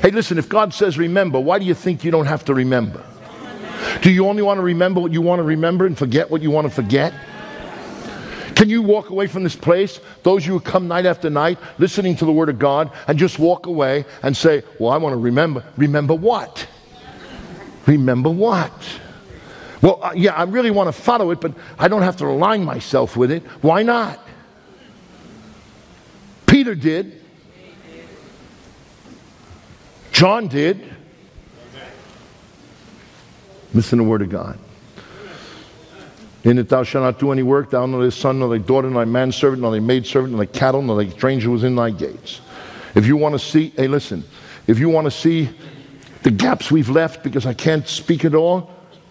Hey, listen, if God says remember, why do you think you don't have to remember? Do you only want to remember what you want to remember and forget what you want to forget? Can you walk away from this place, those of you who come night after night, listening to the Word of God, and just walk away and say, well, I want to remember. Remember what? Remember what? Well, yeah, I really want to follow it, but I don't have to align myself with it. Why not? Peter did. John did. Listen to the Word of God. In it thou shalt not do any work, thou nor thy son, nor thy daughter, nor thy manservant, nor thy maidservant, nor thy cattle, nor thy stranger was in thy gates. If you want to see, hey listen, if you want to see the gaps we've left because I can't speak it all,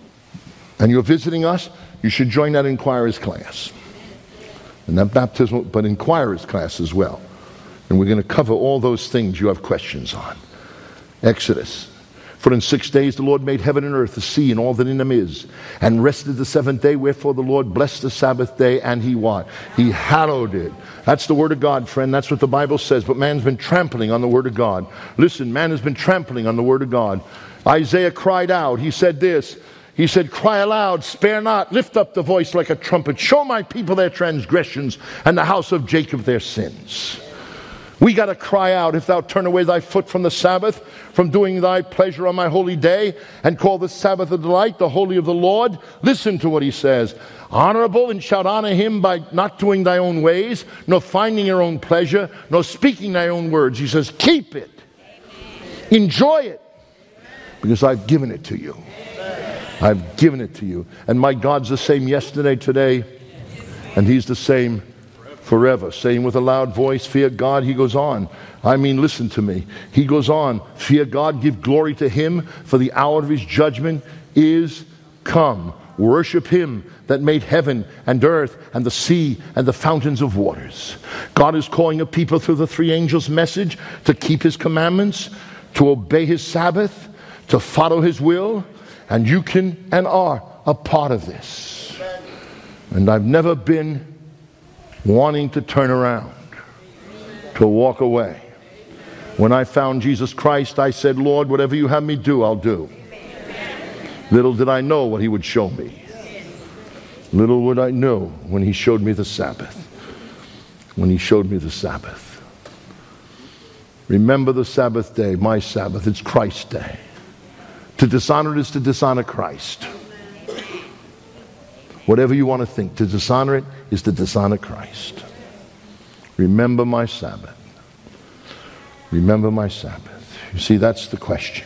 and you're visiting us, you should join that inquirer's class. And that baptismal, but inquirer's class as well. And we're going to cover all those things you have questions on. Exodus. For in 6 days the Lord made heaven and earth, the sea, and all that in them is, and rested the seventh day. Wherefore the Lord blessed the Sabbath day, and He what? He hallowed it. That's the Word of God, friend. That's what the Bible says. But man's been trampling on the Word of God. Listen, man has been trampling on the Word of God. Isaiah cried out. He said this. He said, cry aloud, spare not, lift up the voice like a trumpet. Show my people their transgressions, and the house of Jacob their sins. We got to cry out, if thou turn away thy foot from the Sabbath, from doing thy pleasure on my holy day, and call the Sabbath a delight, the holy of the Lord. Listen to what he says. Honorable, and shalt honor him by not doing thy own ways, nor finding your own pleasure, nor speaking thy own words. He says, keep it. Enjoy it. Because I've given it to you. I've given it to you. And my God's the same yesterday, today, and He's the same forever. Saying with a loud voice, fear God. He goes on. I mean, listen to me. He goes on. Fear God, give glory to Him, for the hour of His judgment is come. Worship Him that made heaven and earth and the sea and the fountains of waters. God is calling a people through the three angels' message to keep His commandments, to obey His Sabbath, to follow His will, and you can and are a part of this. And I've never been wanting to turn around, to walk away. When I found Jesus Christ, I said, Lord, whatever you have me do, I'll do. Little did I know what He would show me. Little would I know when He showed me the Sabbath. When He showed me the Sabbath. Remember the Sabbath day, my Sabbath. It's Christ's day. To dishonor it is to dishonor Christ. Whatever you want to think, to dishonor it is to dishonor Christ. Remember my Sabbath. Remember my Sabbath. You see, that's the question.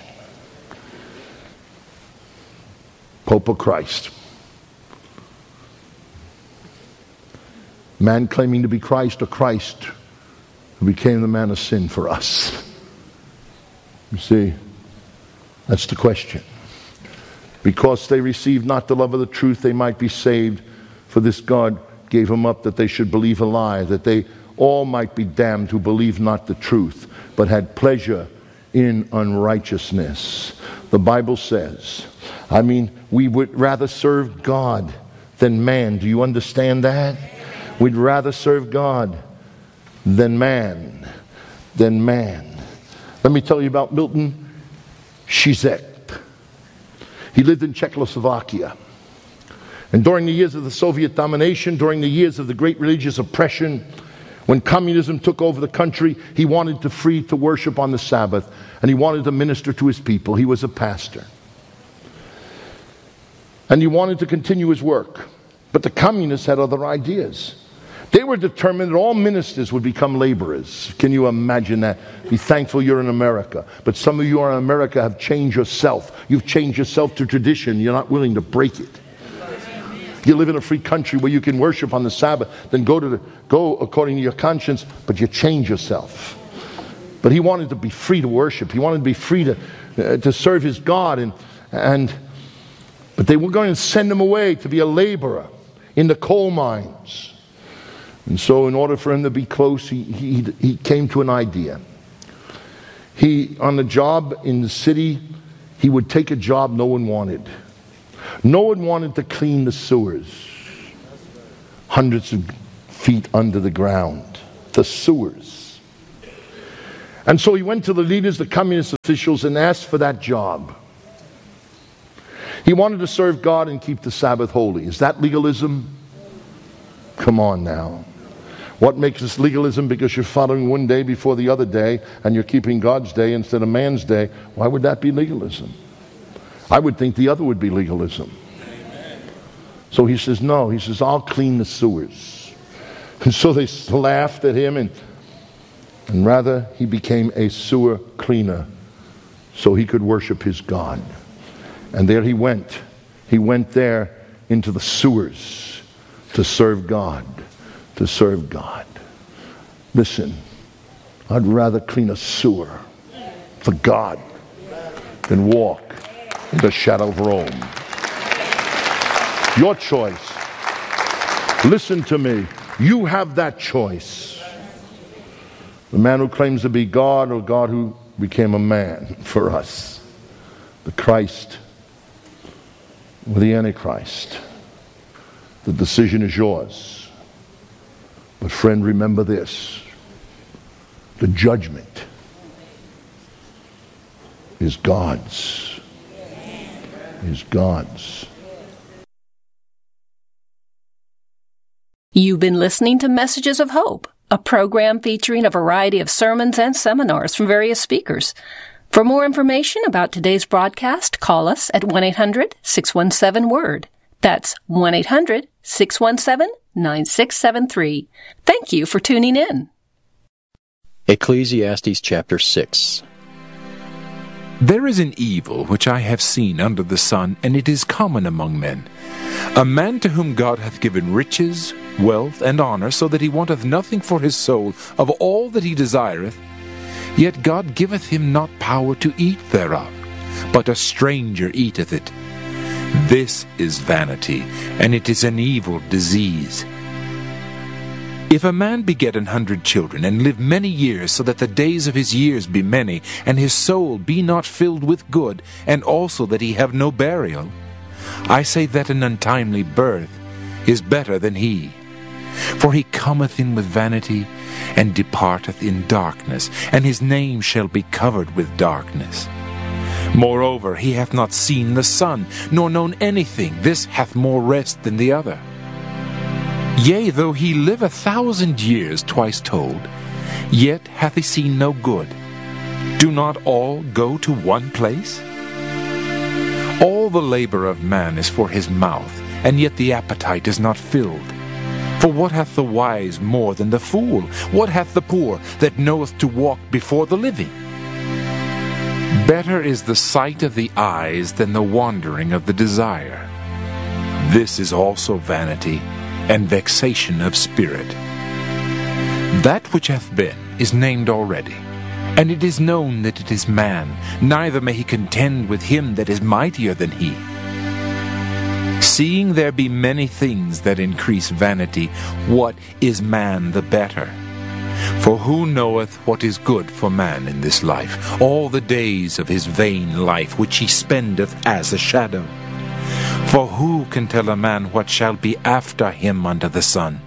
Pope or Christ? Man claiming to be Christ, or Christ who became the man of sin for us? You see, that's the question. Because they received not the love of the truth, they might be saved. For this God gave them up, that they should believe a lie, that they all might be damned who believed not the truth, but had pleasure in unrighteousness. The Bible says, we would rather serve God than man. Do you understand that? We'd rather serve God than man. Let me tell you about Milton Šíšek. He lived in Czechoslovakia. And during the years of the Soviet domination, during the years of the great religious oppression, when communism took over the country, he wanted to free to worship on the Sabbath, and he wanted to minister to his people. He was a pastor. And he wanted to continue his work. But the communists had other ideas. They were determined that all ministers would become laborers. Can you imagine that? Be thankful you're in America. But some of you are in America have changed yourself. You've changed yourself to tradition. You're not willing to break it. You live in a free country where you can worship on the Sabbath, then go according to your conscience, but you change yourself. But he wanted to be free to worship. He wanted to be free to serve his God. But they were going to send him away to be a laborer in the coal mines. And so in order for him to be close, he came to an idea. On the job in the city, he would take a job no one wanted. No one wanted to clean the sewers. Hundreds of feet under the ground. The sewers. And so he went to the leaders, the communist officials, and asked for that job. He wanted to serve God and keep the Sabbath holy. Is that legalism? Come on now. What makes this legalism? Because you're following one day before the other day and you're keeping God's day instead of man's day. Why would that be legalism? I would think the other would be legalism. So he says, no. He says, I'll clean the sewers. And so they laughed at him, and rather he became a sewer cleaner so he could worship his God. And there he went. He went there into the sewers to serve God. To serve God. Listen, I'd rather clean a sewer for God than walk in the shadow of Rome. Your choice. Listen to me. You have that choice. The man who claims to be God, or God who became a man for us. The Christ or the Antichrist. The decision is yours. But friend, remember this. The judgment is God's. Is God's. You've been listening to Messages of Hope, a program featuring a variety of sermons and seminars from various speakers. For more information about today's broadcast, call us at 1-800-617-WORD. That's 1-800-617-9673. Thank you for tuning in. Ecclesiastes chapter 6. There is an evil which I have seen under the sun, and it is common among men. A man to whom God hath given riches, wealth, and honor, so that he wanteth nothing for his soul of all that he desireth, yet God giveth him not power to eat thereof, but a stranger eateth it. This is vanity, and it is an evil disease. If a man beget 100 children, and live many years, so that the days of his years be many, and his soul be not filled with good, and also that he have no burial, I say that an untimely birth is better than he. For he cometh in with vanity, and departeth in darkness, and his name shall be covered with darkness. Moreover, he hath not seen the sun, nor known anything. This hath more rest than the other. Yea, though he live 1,000 years, twice told, yet hath he seen no good. Do not all go to one place? All the labor of man is for his mouth, and yet the appetite is not filled. For what hath the wise more than the fool? What hath the poor that knoweth to walk before the living? Better is the sight of the eyes than the wandering of the desire. This is also vanity, and vexation of spirit. That which hath been is named already, and it is known that it is man, neither may he contend with him that is mightier than he. Seeing there be many things that increase vanity, what is man the better? For who knoweth what is good for man in this life, all the days of his vain life which he spendeth as a shadow? For who can tell a man what shall be after him under the sun?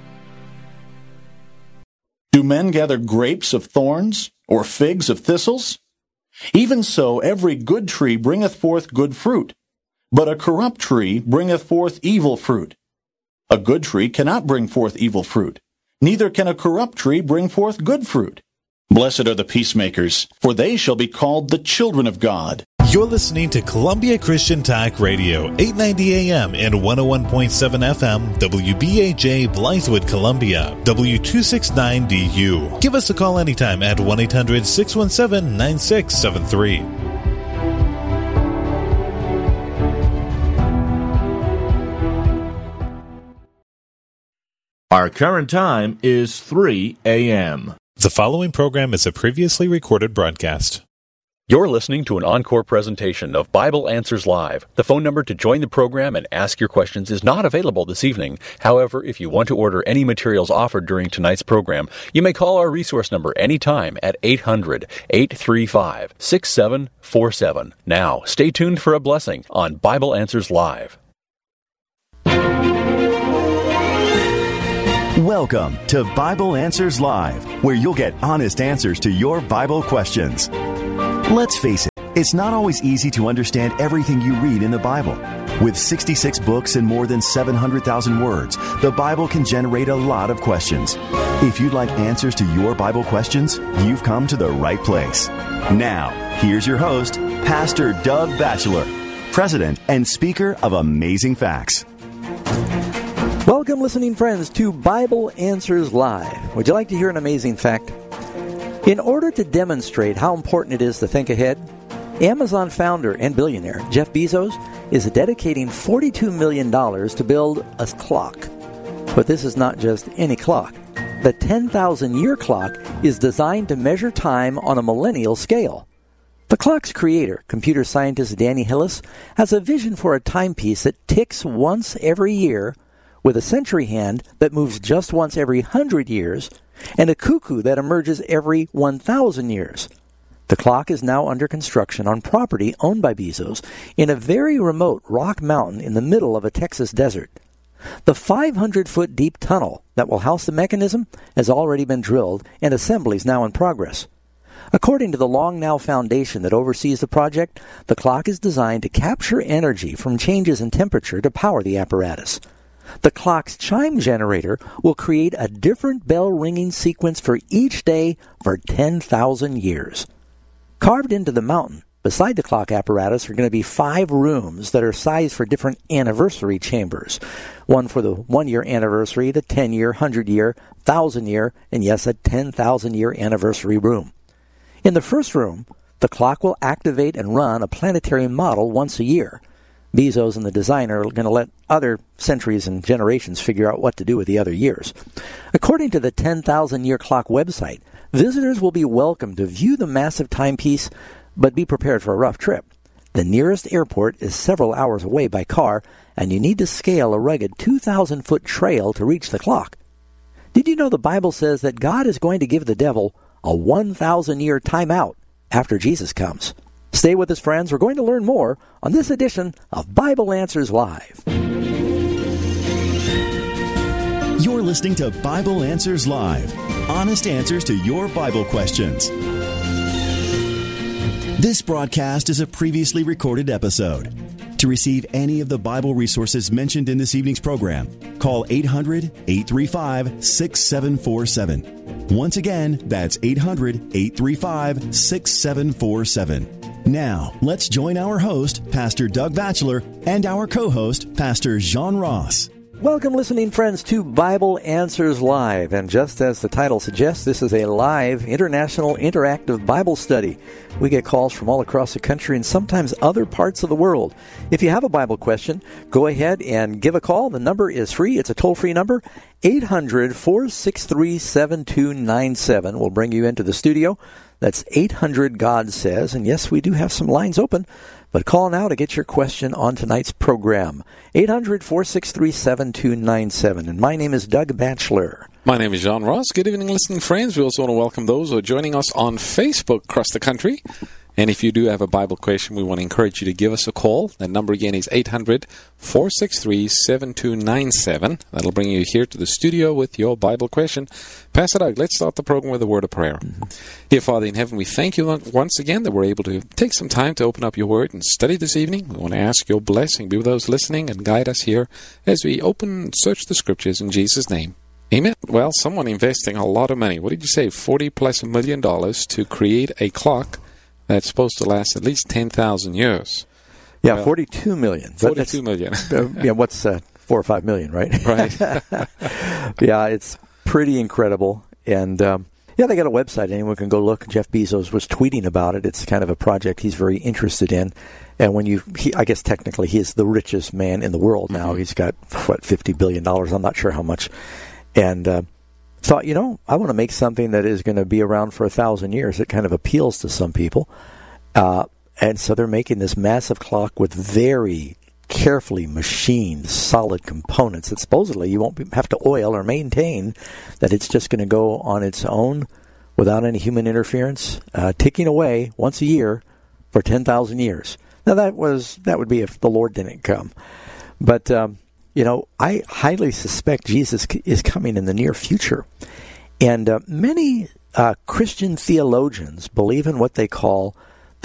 Do men gather grapes of thorns, or figs of thistles? Even so every good tree bringeth forth good fruit, but a corrupt tree bringeth forth evil fruit. A good tree cannot bring forth evil fruit, neither can a corrupt tree bring forth good fruit. Blessed are the peacemakers, for they shall be called the children of God. You're listening to Columbia Christian Talk Radio, 890 AM and 101.7 FM, WBAJ Blythewood, Columbia, W269DU. Give us a call anytime at 1-800-617-9673. Our current time is 3 a.m. The following program is a previously recorded broadcast. You're listening to an encore presentation of Bible Answers Live. The phone number to join the program and ask your questions is not available this evening. However, if you want to order any materials offered during tonight's program, you may call our resource number anytime at 800-835-6747. Now, stay tuned for a blessing on Bible Answers Live. Welcome to Bible Answers Live, where you'll get honest answers to your Bible questions. Let's face it, it's not always easy to understand everything you read in the Bible. With 66 books and more than 700,000 words, the Bible can generate a lot of questions. If you'd like answers to your Bible questions, you've come to the right place. Now, here's your host, Pastor Doug Batchelor, President and Speaker of Amazing Facts. Welcome, listening friends, to Bible Answers Live. Would you like to hear an amazing fact? In order to demonstrate how important it is to think ahead, Amazon founder and billionaire Jeff Bezos is dedicating $42 million to build a clock. But this is not just any clock. The 10,000-year clock is designed to measure time on a millennial scale. The clock's creator, computer scientist Danny Hillis, has a vision for a timepiece that ticks once every year, with a century hand that moves just once every 100 years, and a cuckoo that emerges every 1,000 years. The clock is now under construction on property owned by Bezos in a very remote rock mountain in the middle of a Texas desert. The 500-foot deep tunnel that will house the mechanism has already been drilled, and assembly is now in progress. According to the Long Now Foundation that oversees the project, the clock is designed to capture energy from changes in temperature to power the apparatus. The clock's chime generator will create a different bell-ringing sequence for each day for 10,000 years. Carved into the mountain, beside the clock apparatus, are going to be 5 rooms that are sized for different anniversary chambers. One for the 1-year anniversary, the 10-year, 100-year, 1,000-year, and yes, a 10,000-year anniversary room. In the first room, the clock will activate and run a planetary model once a year. Bezos and the designer are going to let other centuries and generations figure out what to do with the other years. According to the 10,000-year clock website, visitors will be welcome to view the massive timepiece, but be prepared for a rough trip. The nearest airport is several hours away by car, and you need to scale a rugged 2,000-foot trail to reach the clock. Did you know the Bible says that God is going to give the devil a 1,000-year timeout after Jesus comes? Stay with us, friends. We're going to learn more on this edition of Bible Answers Live. You're listening to Bible Answers Live. Honest answers to your Bible questions. This broadcast is a previously recorded episode. To receive any of the Bible resources mentioned in this evening's program, call 800-835-6747. Once again, that's 800-835-6747. Now, let's join our host, Pastor Doug Batchelor, and our co-host, Pastor John Ross. Welcome, listening friends, to Bible Answers Live. And just as the title suggests, this is a live, international, interactive Bible study. We get calls from all across the country and sometimes other parts of the world. If you have a Bible question, go ahead and give a call. The number is free. It's a toll-free number, 800-463-7297. We'll bring you into the studio. That's 800-GOD-SAYS. And yes, we do have some lines open, but call now to get your question on tonight's program. 800-463-7297. And my name is Doug Batchelor. My name is John Ross. Good evening, listening friends. We also want to welcome those who are joining us on Facebook across the country. And if you do have a Bible question, we want to encourage you to give us a call. That number again is 800-463-7297. That'll bring you here to the studio with your Bible question. Pastor Doug, let's start the program with a word of prayer. Dear Father in heaven, we thank you once again that we're able to take some time to open up your word and study this evening. We want to ask your blessing, be with those listening, and guide us here as we open and search the scriptures in Jesus' name. Amen. Well, someone investing a lot of money, what did you say, $40+ million to create a clock that's supposed to last at least 10,000 years. Yeah, well, $42 million. $42 million. Yeah, what's 4 or 5 million, right? Right. Yeah, it's pretty incredible. And yeah, they got a website. Anyone can go look. Jeff Bezos was tweeting about it. It's kind of a project he's very interested in. And when I guess technically he is the richest man in the world now. Mm-hmm. He's got, $50 billion. I'm not sure how much. And thought, I want to make something that is going to be around for 1,000 years. It kind of appeals to some people. And so they're making this massive clock with very carefully machined, solid components that supposedly you won't have to oil or maintain, that it's just going to go on its own without any human interference, ticking away once a year for 10,000 years. Now, that would be if the Lord didn't come. But I highly suspect Jesus is coming in the near future. And many Christian theologians believe in what they call the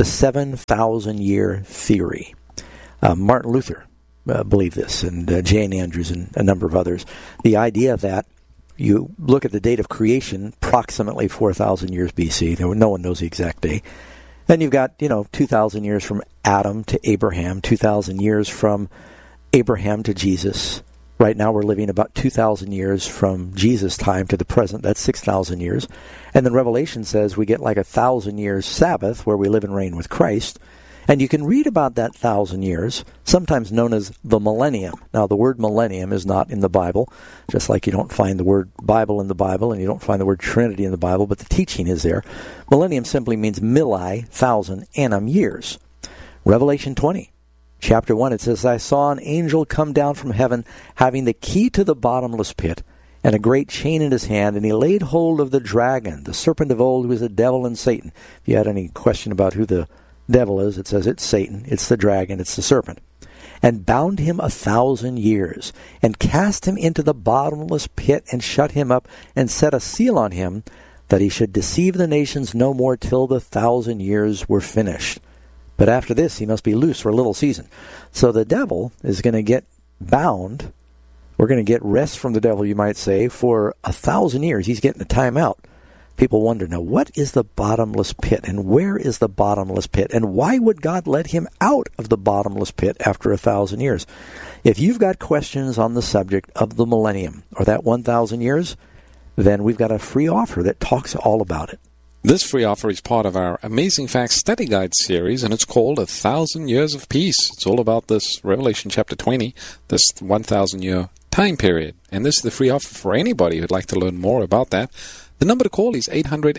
7,000-year theory. Martin Luther believed this, and Jane Andrews and a number of others. The idea that you look at the date of creation, approximately 4,000 years BC. No one knows the exact date. Then you've got, 2,000 years from Adam to Abraham, 2,000 years from Abraham to Jesus. Right now we're living about 2,000 years from Jesus' time to the present. That's 6,000 years. And then Revelation says we get like 1,000 years Sabbath where we live and reign with Christ. And you can read about that 1,000 years, sometimes known as the millennium. Now, the word millennium is not in the Bible, just like you don't find the word Bible in the Bible and you don't find the word Trinity in the Bible, but the teaching is there. Millennium simply means milli, 1,000, annum, years. Revelation 20, chapter 1, it says, I saw an angel come down from heaven, having the key to the bottomless pit, and a great chain in his hand, and he laid hold of the dragon, the serpent of old, who is the devil and Satan. If you had any question about who the devil is, it says it's Satan, it's the dragon, it's the serpent, and bound him 1,000 years, and cast him into the bottomless pit, and shut him up, and set a seal on him, that he should deceive the nations no more till the 1,000 years were finished. But after this he must be loose for a little season. So the devil is going to get bound. We're going to get rest from the devil, you might say, for 1,000 years. He's getting a time out. People wonder, now, what is the bottomless pit, and where is the bottomless pit, and why would God let him out of the bottomless pit after 1,000 years? If you've got questions on the subject of the millennium, or that 1,000 years, then we've got a free offer that talks all about it. This free offer is part of our Amazing Facts Study Guide series, and it's called 1,000 Years of Peace. It's all about this Revelation chapter 20, this 1,000-year time period. And this is the free offer for anybody who'd like to learn more about that. The number to call is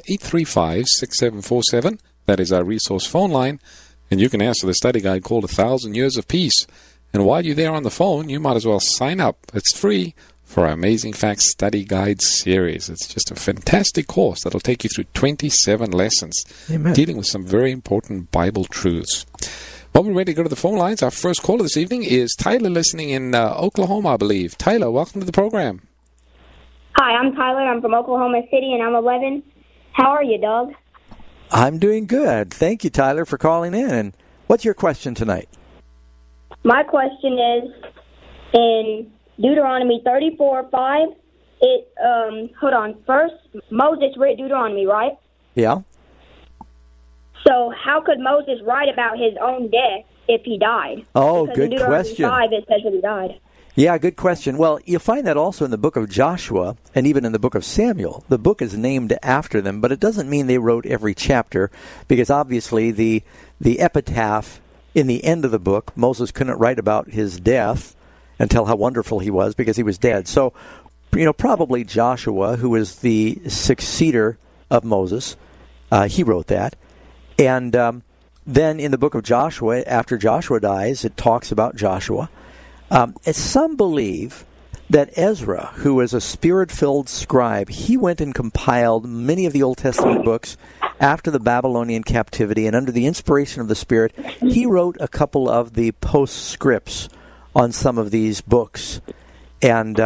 800-835-6747. That is our resource phone line. And you can answer the study guide called 1,000 Years of Peace. And while you're there on the phone, you might as well sign up. It's free for our Amazing Facts Study Guide series. It's just a fantastic course that'll take you through 27 lessons, Amen, dealing with some very important Bible truths. Well, we're ready to go to the phone lines. Our first caller this evening is Tyler, listening in Oklahoma, I believe. Tyler, welcome to the program. Hi, I'm Tyler. I'm from Oklahoma City, and I'm 11. How are you, Doug? I'm doing good. Thank you, Tyler, for calling in. And what's your question tonight? My question is, in Deuteronomy 34:5, first, Moses wrote Deuteronomy, right? Yeah. So how could Moses write about his own death if he died? Oh, because good in Deuteronomy question. 5, it says that he died. Yeah, good question. Well, you'll find that also in the book of Joshua and even in the book of Samuel. The book is named after them, but it doesn't mean they wrote every chapter, because obviously the epitaph in the end of the book, Moses couldn't write about his death and tell how wonderful he was because he was dead. So, probably Joshua, who is the successor of Moses, he wrote that. And then in the book of Joshua, after Joshua dies, it talks about Joshua. Some believe that Ezra, who was a spirit-filled scribe, he went and compiled many of the Old Testament books after the Babylonian captivity, and under the inspiration of the Spirit, he wrote a couple of the postscripts on some of these books. And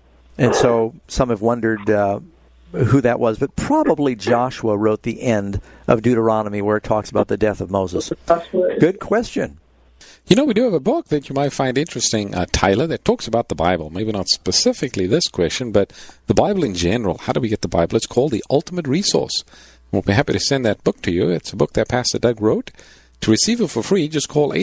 so some have wondered who that was, but probably Joshua wrote the end of Deuteronomy where it talks about the death of Moses. Good question. We do have a book that you might find interesting, Tyler, that talks about the Bible. Maybe not specifically this question, but the Bible in general. How do we get the Bible? It's called The Ultimate Resource. We'll be happy to send that book to you. It's a book that Pastor Doug wrote. To receive it for free, just call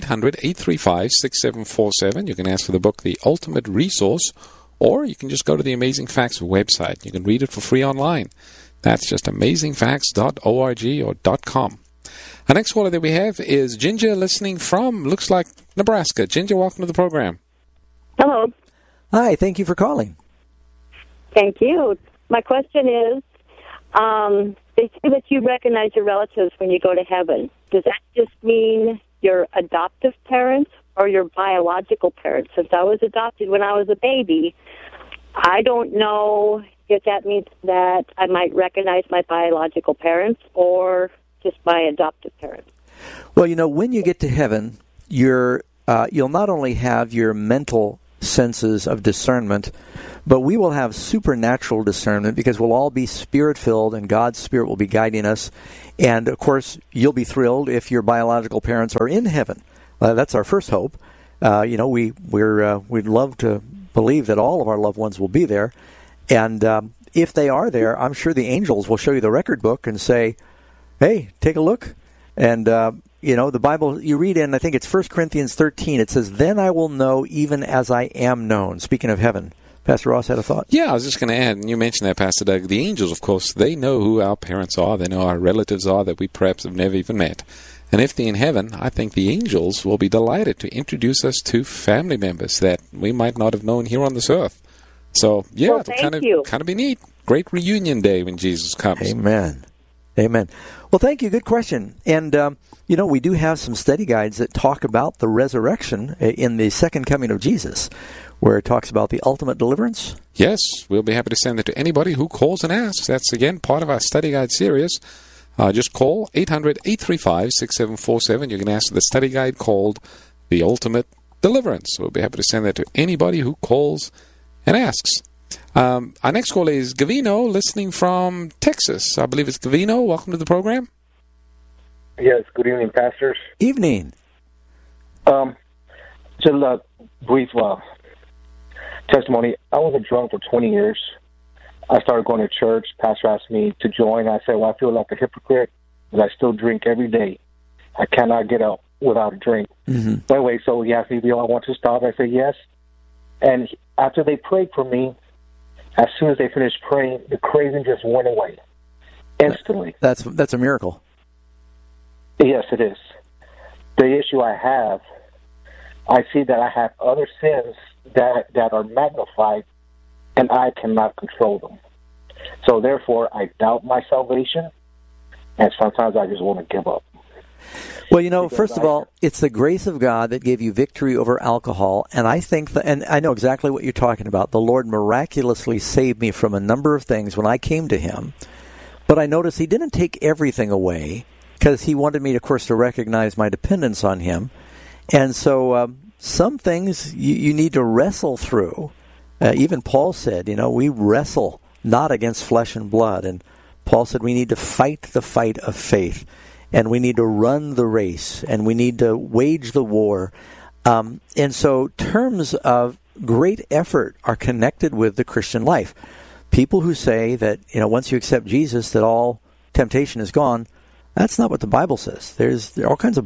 800-835-6747. You can ask for the book, The Ultimate Resource, or you can just go to the Amazing Facts website. You can read it for free online. That's just amazingfacts.org or .com. Our next caller that we have is Ginger, listening from, looks like, Nebraska. Ginger, welcome to the program. Hello. Hi, thank you for calling. Thank you. My question is, they say that you recognize your relatives when you go to heaven. Does that just mean your adoptive parents or your biological parents? Since I was adopted when I was a baby, I don't know if that means that I might recognize my biological parents or just my adoptive parents. Well, when you get to heaven, you'll not only have your mental senses of discernment, but we will have supernatural discernment because we'll all be Spirit-filled and God's Spirit will be guiding us. And, of course, you'll be thrilled if your biological parents are in heaven. That's our first hope. We'd love to believe that all of our loved ones will be there. And if they are there, I'm sure the angels will show you the record book and say, hey, take a look. And, the Bible, you read in, I think it's 1 Corinthians 13, it says, then I will know even as I am known. Speaking of heaven. Pastor Ross had a thought? Yeah, I was just going to add, and you mentioned that, Pastor Doug, the angels, of course, they know who our parents are. They know our relatives are that we perhaps have never even met. And if they're in heaven, I think the angels will be delighted to introduce us to family members that we might not have known here on this earth. So, yeah, well, it'll kind of be neat. Great reunion day when Jesus comes. Amen. Amen. Well, thank you. Good question. And, we do have some study guides that talk about the resurrection in the second coming of Jesus, where it talks about the ultimate deliverance. Yes, we'll be happy to send it to anybody who calls and asks. That's, again, part of our study guide series. Just call 800-835-6747. You can ask the study guide called The Ultimate Deliverance. We'll be happy to send that to anybody who calls and asks. Our next call is Gavino, listening from Texas. I believe it's Gavino. Welcome to the program. Yes, good evening, pastors. Evening. Just a brief testimony. I was a drunk for 20 years. I started going to church. Pastor asked me to join. I said, well, I feel like a hypocrite because I still drink every day. I cannot get out without a drink. Mm-hmm. Anyway, so he asked me, do I want to stop? I said, yes. And after they prayed for me, as soon as they finished praying, the craving just went away instantly. That's a miracle. Yes, it is. The issue I have, I see that I have other sins that are magnified, and I cannot control them. So therefore, I doubt my salvation, and sometimes I just want to give up. Well, first of all, it's the grace of God that gave you victory over alcohol, and I think and I know exactly what you're talking about. The Lord miraculously saved me from a number of things when I came to Him, but I noticed He didn't take everything away because He wanted me, of course, to recognize my dependence on Him. And so some things you need to wrestle through. Even Paul said, we wrestle not against flesh and blood. And Paul said we need to fight the fight of faith. And we need to run the race. And we need to wage the war. And so terms of great effort are connected with the Christian life. People who say that, once you accept Jesus, that all temptation is gone, that's not what the Bible says. There are all kinds of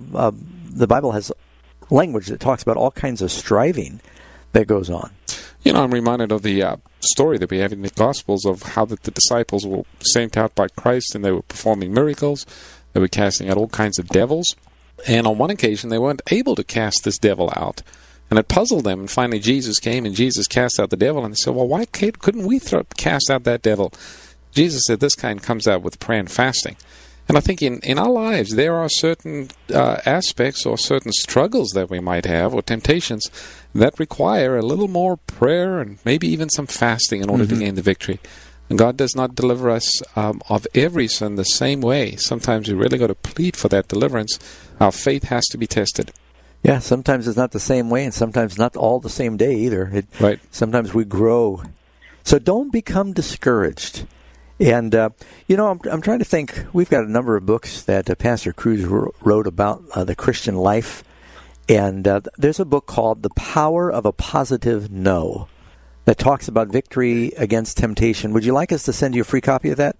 the Bible has language that talks about all kinds of striving that goes on. I'm reminded of the story that we have in the Gospels of how the disciples were sent out by Christ and they were performing miracles. They were casting out all kinds of devils. And on one occasion, they weren't able to cast this devil out. And it puzzled them. And finally, Jesus came and Jesus cast out the devil. And they said, well, why couldn't we cast out that devil? Jesus said, this kind comes out with prayer and fasting. And I think in our lives, there are certain aspects or certain struggles that we might have or temptations that require a little more prayer and maybe even some fasting in order to gain the victory. And God does not deliver us of every sin the same way. Sometimes we really got to plead for that deliverance. Our faith has to be tested. Yeah, sometimes it's not the same way and sometimes not all the same day either. Right. Sometimes we grow. So don't become discouraged. And, I'm trying to think. We've got a number of books that Pastor Cruz wrote about the Christian life. And there's a book called The Power of a Positive No that talks about victory against temptation. Would you like us to send you a free copy of that?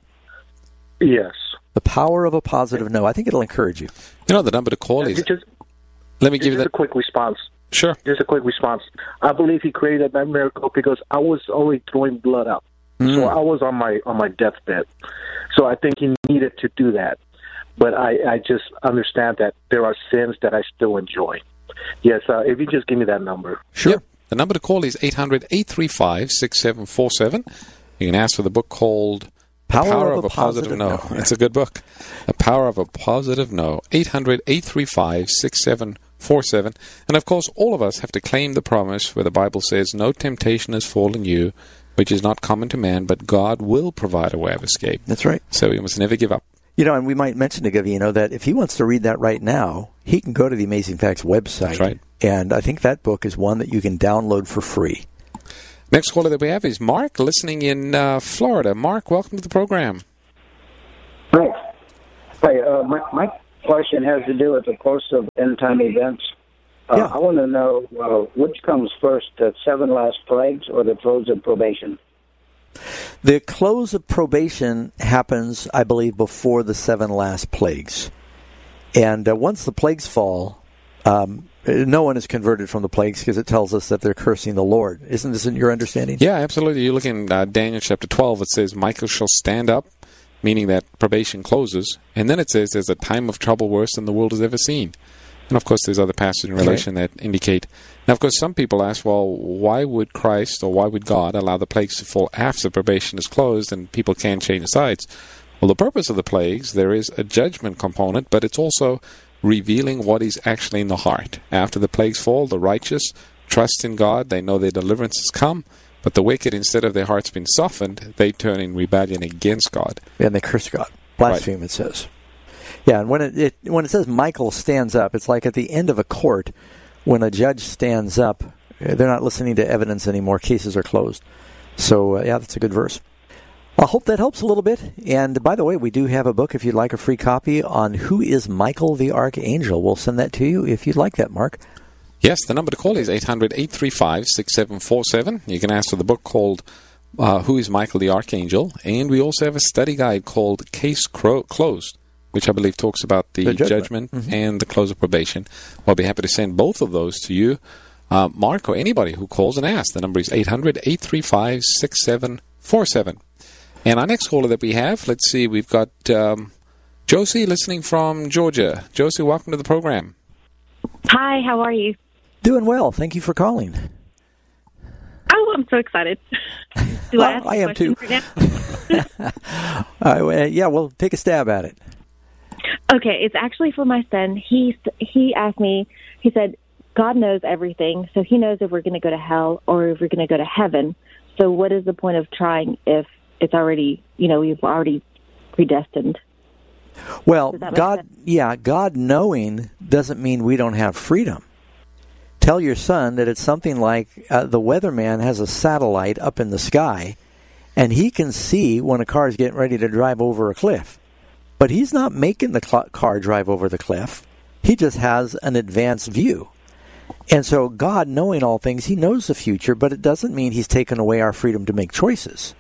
Yes. The Power of a Positive No. I think it'll encourage you. The number to call is... Let me give you that. Just a quick response. Sure. Just a quick response. I believe He created that miracle because I was only throwing blood out. So I was on my deathbed. So I think He needed to do that. But I just understand that there are sins that I still enjoy. Yes, if you just give me that number. Sure. Yep. The number to call is 800-835-6747. You can ask for the book called Power of a Positive No. It's a good book. The Power of a Positive No. 800-835-6747. And, of course, all of us have to claim the promise where the Bible says, no temptation has fallen you, which is not common to man, but God will provide a way of escape. That's right. So we must never give up. You and we might mention to Gavino that if he wants to read that right now, he can go to the Amazing Facts website. That's right. And I think that book is one that you can download for free. Next caller that we have is Mark, listening in Florida. Mark, welcome to the program. Thanks. Hi, my question has to do with the close of end-time events. I want to know which comes first, the 7 last plagues or the close of probation? The close of probation happens, I believe, before the 7 last plagues. And once the plagues fall, no one is converted from the plagues because it tells us that they're cursing the Lord. Isn't this your understanding? Yeah, absolutely. You look in Daniel chapter 12, it says, Michael shall stand up, meaning that probation closes. And then it says there's a time of trouble worse than the world has ever seen. And, of course, there's other passages in Revelation that indicate. Now, of course, some people ask, well, why would Christ or why would God allow the plagues to fall after probation is closed and people can't change sides? Well, the purpose of the plagues, there is a judgment component, but it's also revealing what is actually in the heart. After the plagues fall, the righteous trust in God. They know their deliverance has come. But the wicked, instead of their hearts being softened, they turn in rebellion against God. And they curse God. Blaspheme, It says. Yeah, and when it says Michael stands up, it's like at the end of a court, when a judge stands up, they're not listening to evidence anymore. Cases are closed. So, that's a good verse. I hope that helps a little bit. And by the way, we do have a book, if you'd like a free copy, on who is Michael the Archangel. We'll send that to you if you'd like that, Mark. Yes, the number to call is 800-835-6747. You can ask for the book called Who is Michael the Archangel? And we also have a study guide called Case Closed, which I believe talks about the judgment and the close of probation. I'll be happy to send both of those to you, Mark, or anybody who calls and asks. The number is 800-835-6747. And our next caller that we have, let's see, we've got Josie listening from Georgia. Josie, welcome to the program. Hi, how are you? Doing well. Thank you for calling. Oh, I'm so excited. Do I ask I am too. We'll take a stab at it. Okay, it's actually for my son. He asked me, he said, God knows everything, so he knows if we're going to go to hell or if we're going to go to heaven. So what is the point of trying if it's already, we've already predestined? Well, God knowing doesn't mean we don't have freedom. Tell your son that it's something like the weatherman has a satellite up in the sky, and he can see when a car is getting ready to drive over a cliff. But he's not making the car drive over the cliff. He just has an advanced view. And so God, knowing all things, he knows the future, but it doesn't mean he's taken away our freedom to make choices.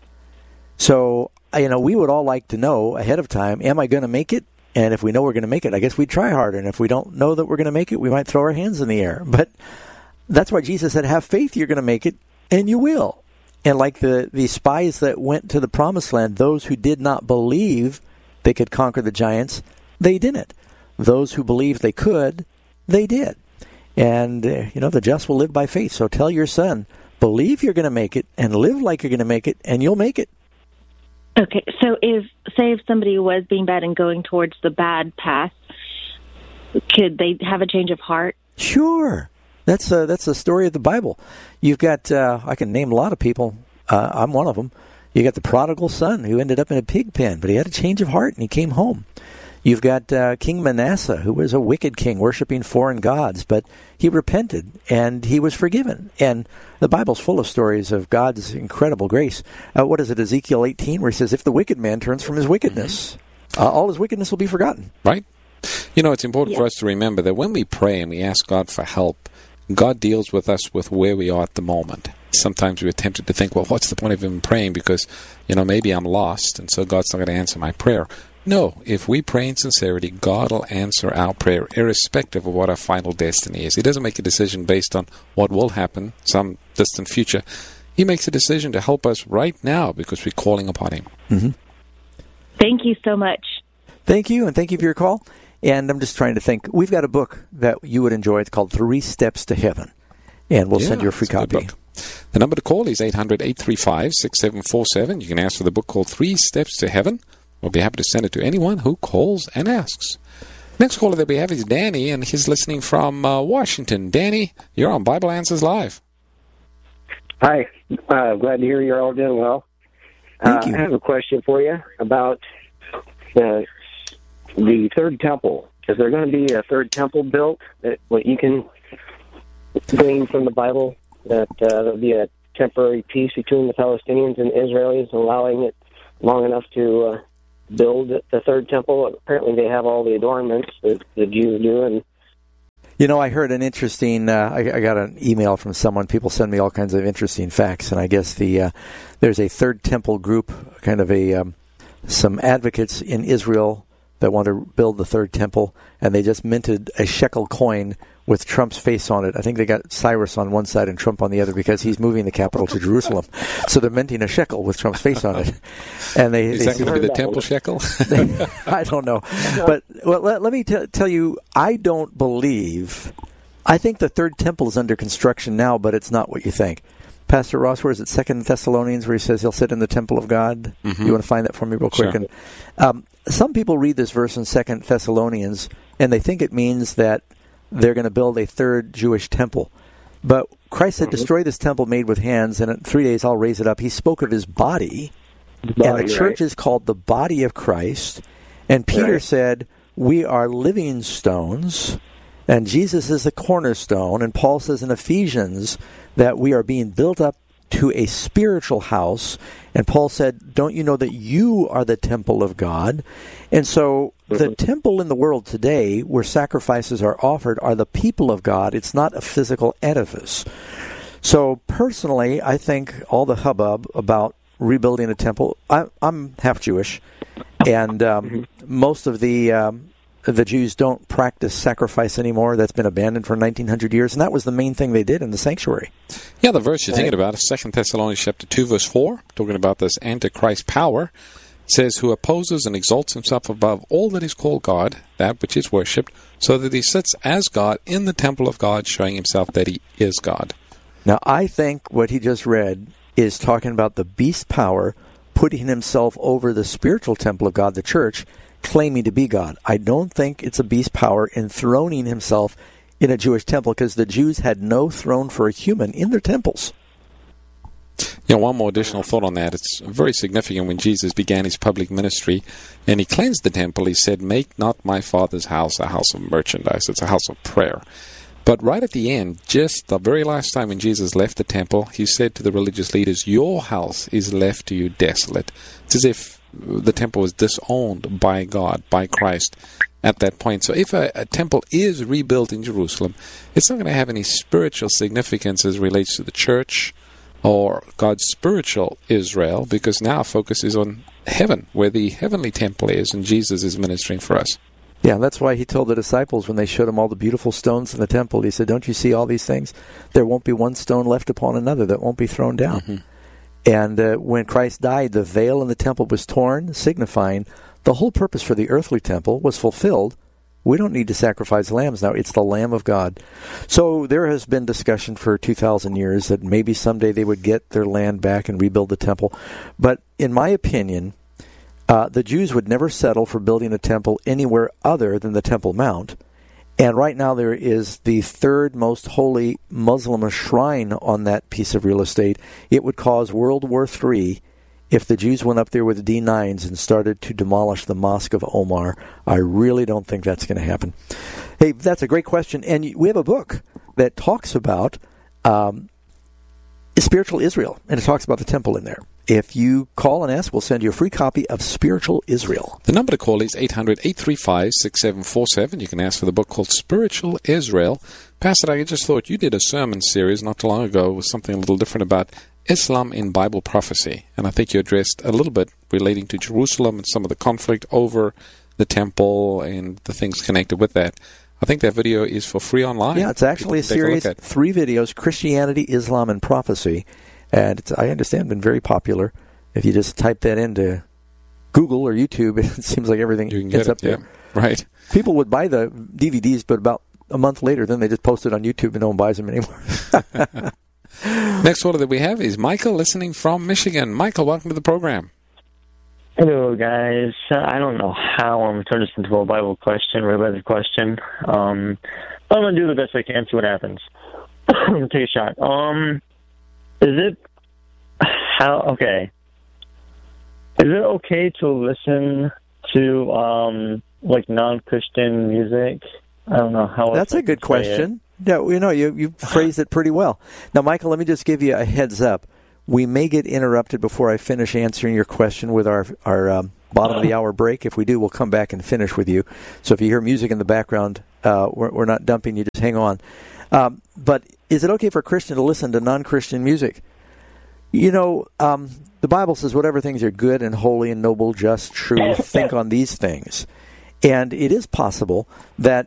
So, we would all like to know ahead of time, am I going to make it? And if we know we're going to make it, I guess we'd try harder. And if we don't know that we're going to make it, we might throw our hands in the air. But that's why Jesus said, have faith, you're going to make it, and you will. And like the spies that went to the promised land, those who did not believe they could conquer the giants, they didn't. Those who believed they could, they did. And, the just will live by faith. So tell your son, believe you're going to make it and live like you're going to make it, and you'll make it. Okay, so if somebody was being bad and going towards the bad path, could they have a change of heart? Sure. That's the story of the Bible. You've got, I can name a lot of people. I'm one of them. You got the prodigal son who ended up in a pig pen, but he had a change of heart and he came home. You've got King Manasseh, who was a wicked king, worshiping foreign gods, but he repented, and he was forgiven. And the Bible's full of stories of God's incredible grace. What is it, Ezekiel 18, where he says, if the wicked man turns from his wickedness, all his wickedness will be forgotten. Right. It's important for us to remember that when we pray and we ask God for help, God deals with us with where we are at the moment. Sometimes we're tempted to think, well, what's the point of even praying? Because, maybe I'm lost, and so God's not going to answer my prayer. No, if we pray in sincerity, God will answer our prayer irrespective of what our final destiny is. He doesn't make a decision based on what will happen, some distant future. He makes a decision to help us right now because we're calling upon him. Mm-hmm. Thank you so much. Thank you, and thank you for your call. And I'm just trying to think. We've got a book that you would enjoy. It's called 3 Steps to Heaven, and we'll send you a free copy. The number to call is 800-835-6747. You can ask for the book called 3 Steps to Heaven. We'll be happy to send it to anyone who calls and asks. Next caller that we have is Danny, and he's listening from Washington. Danny, you're on Bible Answers Live. Hi. Glad to hear you're all doing well. Thank you. I have a question for you about the third temple. Is there going to be a third temple built that you can glean from the Bible that there'll be a temporary peace between the Palestinians and the Israelis, allowing it long enough to build the third temple? Apparently they have all the adornments that the Jews do. And I heard an interesting, I got an email from someone. People send me all kinds of interesting facts, and I guess there's a third temple group, kind of some advocates in Israel that want to build the third temple, and they just minted a shekel coin with Trump's face on it. I think they got Cyrus on one side and Trump on the other because he's moving the capital to Jerusalem. So they're minting a shekel with Trump's face on it. And Is that going to be the temple shekel? I don't know. But let me tell you, I don't believe... I think the third temple is under construction now, but it's not what you think. Pastor Ross, where is it? 2 Thessalonians, where he says he'll sit in the temple of God? Mm-hmm. You want to find that for me real quick? Sure. And some people read this verse in 2 Thessalonians, and they think it means that they're going to build a third Jewish temple. But Christ said, destroy this temple made with hands, and in 3 days I'll raise it up. He spoke of his body, and the church is called the body of Christ. And Peter said, we are living stones, and Jesus is the cornerstone. And Paul says in Ephesians that we are being built up to a spiritual house. And Paul said, don't you know that you are the temple of God? And so the temple in the world today where sacrifices are offered are the people of God. It's not a physical edifice. So personally, I think all the hubbub about rebuilding a temple, I'm half Jewish, and most of the Jews don't practice sacrifice anymore. That's been abandoned for 1900 years, and that was the main thing they did in the sanctuary. Yeah, the verse you're thinking about is 2 Thessalonians chapter 2, verse 4, talking about this Antichrist power. It says, who opposes and exalts himself above all that is called God, that which is worshipped, so that he sits as God in the temple of God, showing himself that he is God. Now, I think what he just read is talking about the beast power putting himself over the spiritual temple of God, the church, claiming to be God. I don't think it's a beast power enthroning himself in a Jewish temple, because the Jews had no throne for a human in their temples. One more additional thought on that. It's very significant when Jesus began his public ministry and he cleansed the temple. He said, make not my Father's house a house of merchandise. It's a house of prayer. But right at the end, just the very last time when Jesus left the temple, he said to the religious leaders, your house is left to you desolate. It's as if the temple was disowned by God, by Christ at that point. So if a temple is rebuilt in Jerusalem, it's not going to have any spiritual significance as relates to the church or God's spiritual Israel, because now our focus is on heaven, where the heavenly temple is, and Jesus is ministering for us. Yeah, that's why he told the disciples when they showed him all the beautiful stones in the temple, he said, don't you see all these things? There won't be one stone left upon another that won't be thrown down. Mm-hmm. And when Christ died, the veil in the temple was torn, signifying the whole purpose for the earthly temple was fulfilled. We don't need to sacrifice lambs now. It's the Lamb of God. So there has been discussion for 2,000 years that maybe someday they would get their land back and rebuild the temple. But in my opinion, the Jews would never settle for building a temple anywhere other than the Temple Mount. And right now there is the third most holy Muslim shrine on that piece of real estate. It would cause World War III if the Jews went up there with D9s and started to demolish the Mosque of Omar. I really don't think that's going to happen. Hey, that's a great question. And we have a book that talks about Spiritual Israel, and it talks about the temple in there. If you call and ask, we'll send you a free copy of Spiritual Israel. The number to call is 800-835-6747. You can ask for the book called Spiritual Israel. Pastor, I just thought you did a sermon series not too long ago with something a little different about Islam in Bible prophecy. And I think you addressed a little bit relating to Jerusalem and some of the conflict over the temple and the things connected with that. I think that video is for free online. Yeah, it's actually a series, 3 videos, Christianity, Islam, and Prophecy. And it's, I understand, been very popular. If you just type that into Google or YouTube, it seems like everything ends up there. Yeah, right. People would buy the DVDs, but about a month later, then they just post it on YouTube and no one buys them anymore. Next caller that we have is Michael, listening from Michigan. Michael, welcome to the program. Hello, guys. I don't know how I'm going to turn this into a Bible question, related question. But I'm going to do the best I can, see what happens. I'm going to take a shot. Is it okay to listen to like non-Christian music? I don't know how. That's a good question. Yeah, you phrased it pretty well. Now, Michael, let me just give you a heads up. We may get interrupted before I finish answering your question with our bottom of the hour break. If we do, we'll come back and finish with you. So if you hear music in the background, we're not dumping you. Just hang on. But is it okay for a Christian to listen to non-Christian music? The Bible says whatever things are good and holy and noble, just, true, think on these things. And it is possible that,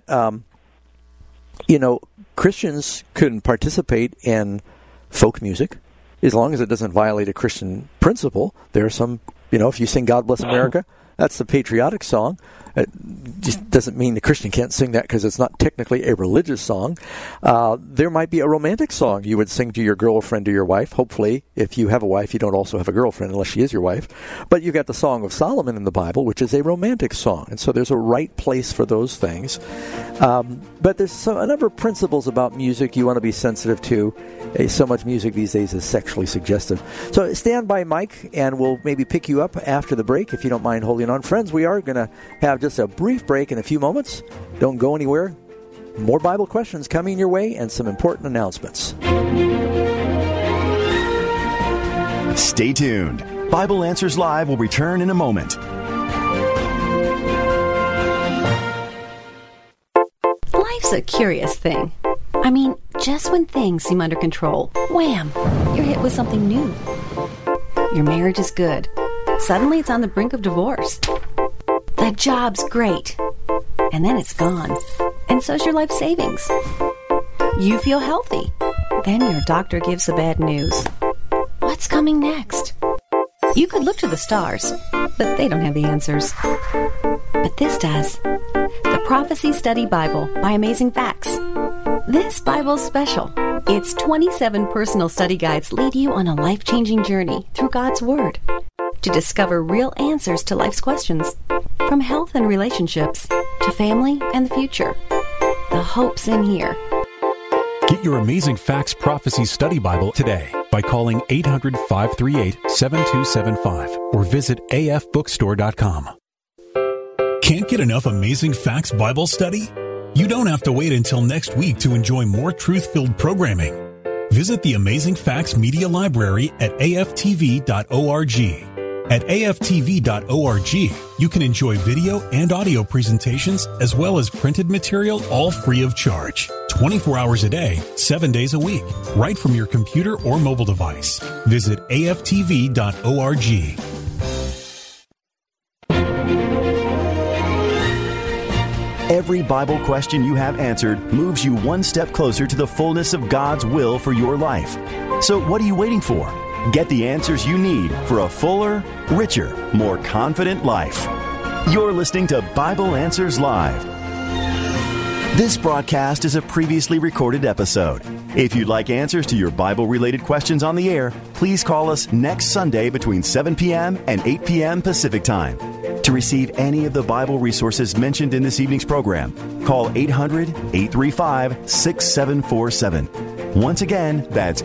Christians can participate in folk music as long as it doesn't violate a Christian principle. There are some, if you sing God Bless America, that's the patriotic song. It just doesn't mean the Christian can't sing that because it's not technically a religious song. There might be a romantic song you would sing to your girlfriend or your wife. Hopefully, if you have a wife, you don't also have a girlfriend unless she is your wife. But you've got the Song of Solomon in the Bible, which is a romantic song. And so there's a right place for those things. But there's a number of principles about music you want to be sensitive to. So much music these days is sexually suggestive. So stand by, Mike, and we'll maybe pick you up after the break if you don't mind holding on. Friends, we are going to have just a brief break in a few moments. Don't go anywhere. More Bible questions coming your way and some important announcements. Stay tuned. Bible Answers Live will return in a moment. Life's a curious thing. I mean, just when things seem under control, wham, you're hit with something new. Your marriage is good. Suddenly it's on the brink of divorce. The job's great. And then it's gone. And so's your life savings. You feel healthy. Then your doctor gives the bad news. What's coming next? You could look to the stars, but they don't have the answers. But this does. The Prophecy Study Bible by Amazing Facts. This Bible's special. Its 27 personal study guides lead you on a life-changing journey through God's Word to discover real answers to life's questions, from health and relationships to family and the future. The hope's in here. Get your Amazing Facts Prophecy Study Bible today by calling 800-538-7275 or visit afbookstore.com. Can't get enough Amazing Facts Bible study? You don't have to wait until next week to enjoy more truth-filled programming. Visit the Amazing Facts Media Library at aftv.org. At aftv.org, you can enjoy video and audio presentations as well as printed material, all free of charge. 24 hours a day, 7 days a week, right from your computer or mobile device. Visit aftv.org. Every Bible question you have answered moves you one step closer to the fullness of God's will for your life. So what are you waiting for? Get the answers you need for a fuller, richer, more confident life. You're listening to Bible Answers Live. This broadcast is a previously recorded episode. If you'd like answers to your Bible-related questions on the air, please call us next Sunday between 7 p.m. and 8 p.m. Pacific Time. To receive any of the Bible resources mentioned in this evening's program, call 800-835-6747. Once again, that's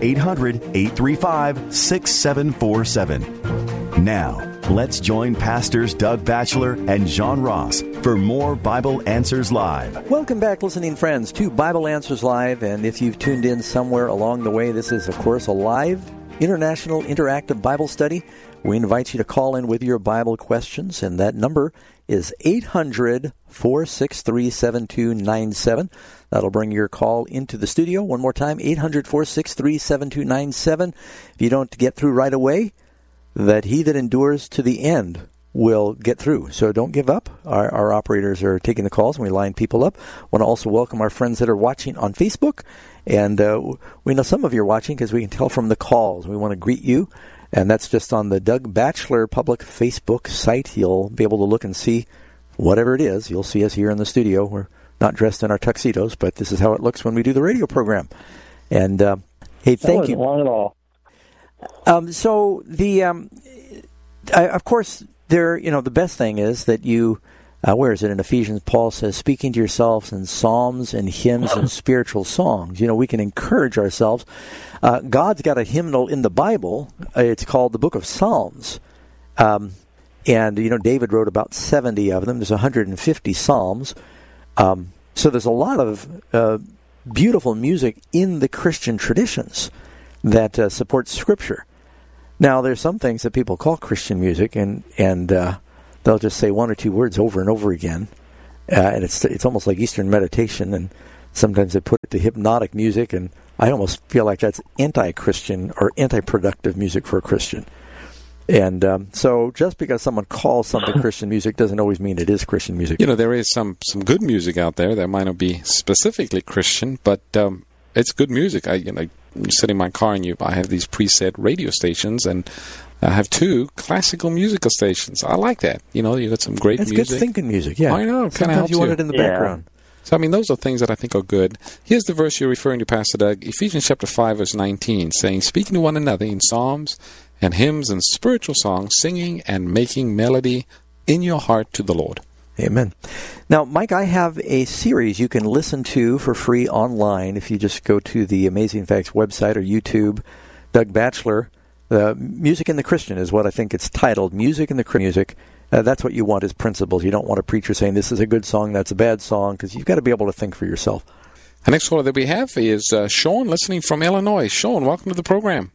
800-835-6747. Now, let's join Pastors Doug Batchelor and John Ross for more Bible Answers Live. Welcome back, listening friends, to Bible Answers Live. And if you've tuned in somewhere along the way, this is, of course, a live international interactive Bible study. We invite you to call in with your Bible questions, and that number is 800-463-7297. That'll bring your call into the studio. One more time, 800-463-7297. If you don't get through right away, that he that endures to the end will get through. So don't give up. Our operators are taking the calls, and we line people up. Want to also welcome our friends that are watching on Facebook. And we know some of you are watching because we can tell from the calls. We want to greet you. And that's just on the Doug Batchelor public Facebook site. You'll be able to look and see whatever it is. You'll see us here in the studio. We're not dressed in our tuxedos, but this is how it looks when we do the radio program. And, hey, thank you. That wasn't long at all. So the, of course, the best thing is that you, where is it in Ephesians? Paul says, speaking to yourselves in psalms and hymns and spiritual songs. We can encourage ourselves. God's got a hymnal in the Bible. It's called the Book of Psalms. And, David wrote about 70 of them. There's 150 psalms. So there's a lot of beautiful music in the Christian traditions that supports Scripture. Now, there's some things that people call Christian music, and they'll just say one or two words over and over again, and it's almost like Eastern meditation, and sometimes they put it to hypnotic music, and I almost feel like that's anti-Christian or anti-productive music for a Christian. And so just because someone calls something Christian music doesn't always mean it is Christian music. You know, there is some good music out there that might not be specifically Christian, but it's good music. You sit in my car and I have these preset radio stations, and I have 2 classical musical stations. I like that. You know, you got some great music. It's good thinking music, yeah. I know. Kind of helps you want it in the background. So, I mean, those are things that I think are good. Here's the verse you're referring to, Pastor Doug, Ephesians chapter 5, verse 19, saying, speaking to one another in psalms and hymns and spiritual songs, singing and making melody in your heart to the Lord. Amen. Now, Mike, I have a series you can listen to for free online if you just go to the Amazing Facts website or YouTube. Doug Batchelor, the Music in the Christian is what I think it's titled, Music in the Christian Music. That's what you want as principles. You don't want a preacher saying this is a good song, that's a bad song, because you've got to be able to think for yourself. The next caller that we have is Sean, listening from Illinois. Sean, welcome to the program.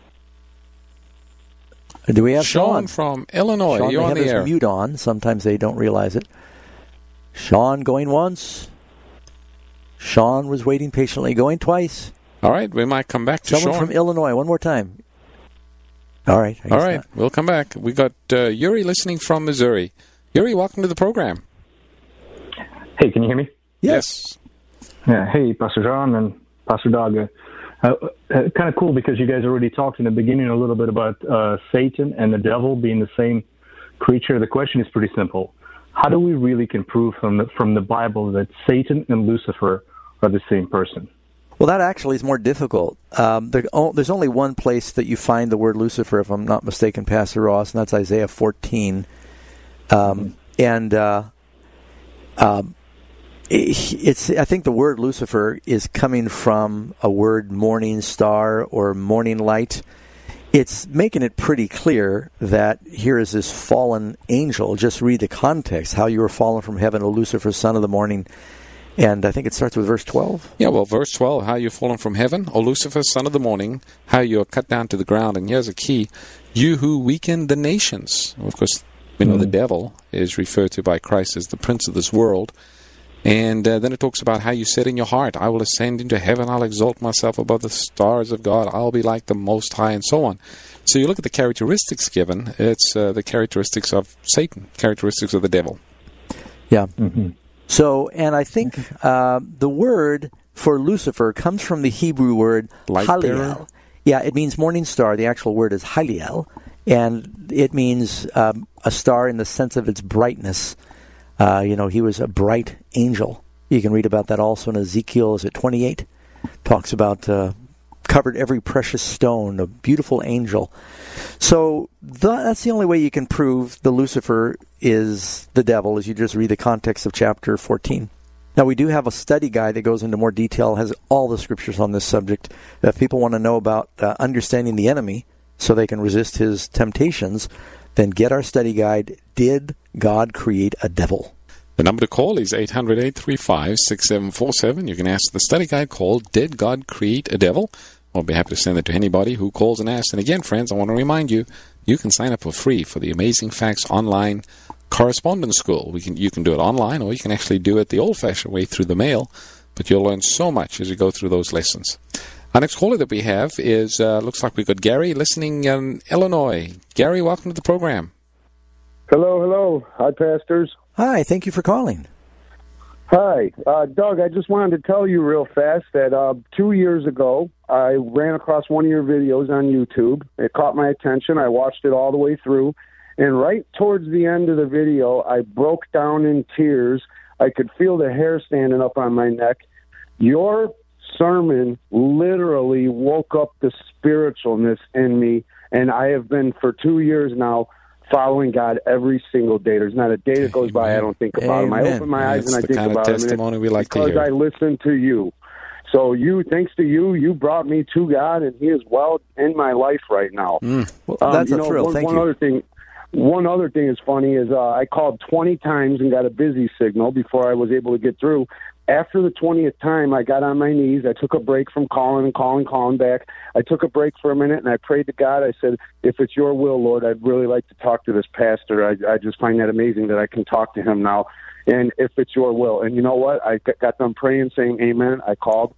Do we have Sean from Illinois? Sean, you're on the air. They have his mute on. Sometimes they don't realize it. Sean going once. Sean was waiting patiently, going twice. All right, we might come back to Someone Sean. from Illinois, one more time. All right. All right, we'll come back. We got Yuri listening from Missouri. Yuri, welcome to the program. Hey, can you hear me? Yes. Yeah. Hey, Pastor John and Pastor Doug. Kind of cool because you guys already talked in the beginning a little bit about Satan and the devil being the same creature. The question is pretty simple. How do we really can prove from the Bible that Satan and Lucifer are the same person? Well, that actually is more difficult. There's only one place that you find the word Lucifer, if I'm not mistaken, Pastor Ross, and that's Isaiah 14. I think the word Lucifer is coming from a word morning star or morning light. It's making it pretty clear that here is this fallen angel. Just read the context, how you were fallen from heaven, O Lucifer, son of the morning. And I think it starts with verse 12. Yeah, well, verse 12, how you're fallen from heaven, O Lucifer, son of the morning, how you're cut down to the ground. And here's a key, you who weaken the nations. Of course, we know the devil is referred to by Christ as the prince of this world. And then it talks about how you said in your heart, I will ascend into heaven, I'll exalt myself above the stars of God, I'll be like the Most High, and so on. So you look at the characteristics given, it's the characteristics of Satan, characteristics of the devil. Yeah. Mm-hmm. So, and I think the word for Lucifer comes from the Hebrew word Haliel. Yeah, it means morning star. The actual word is Haliel, and it means a star in the sense of its brightness. He was a bright angel. You can read about that also in Ezekiel, is it 28? Talks about covered every precious stone, a beautiful angel. So that's the only way you can prove the Lucifer is the devil, is you just read the context of chapter 14. Now, we do have a study guide that goes into more detail, has all the scriptures on this subject. If people want to know about understanding the enemy so they can resist his temptations, then get our study guide, Did God Create a Devil? The number to call is 800-835-6747. You can ask the study guide called Did God Create a Devil? We'll be happy to send it to anybody who calls and asks. And again, friends, I want to remind you, you can sign up for free for the Amazing Facts Online Correspondence School. You can do it online, or you can actually do it the old-fashioned way through the mail, but you'll learn so much as you go through those lessons. Our next caller that we have is, looks like we've got Gary listening in Illinois. Gary, welcome to the program. Hello. Hi, pastors. Hi, thank you for calling. Hi. Doug, I just wanted to tell you real fast that 2 years ago, I ran across one of your videos on YouTube. It caught my attention. I watched it all the way through. And right towards the end of the video, I broke down in tears. I could feel the hair standing up on my neck. Your sermon literally woke up the spiritualness in me, and I have been for 2 years now following God every single day. There's not a day that goes by I don't think about Him. I open my eyes and I think about Him. That's the kind of testimony we like to hear. Because I listen to you. So thanks to you brought me to God, and He is well in my life right now. Well, that's a thrill. Thank you. One other thing is funny is I called 20 times and got a busy signal before I was able to get through. after the 20th time, I got on my knees. I took a break from calling back. I took a break for a minute, and I prayed to God. I said, if it's your will, Lord, I'd really like to talk to this pastor. I just find that amazing that I can talk to him now. And if it's your will. And you know what? I got done praying, saying amen. I called.